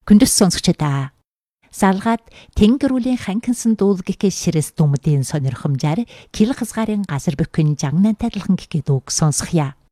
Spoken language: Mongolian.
Күндүс сонсогчдаа салгаад тэнгэрүүлийн ханхинсан дуулгих ширэс дүмдийн сонирхомжаар кил хазгаарын газар бүхэн жагнаан тайлхан гэхэд үг сонсхъя.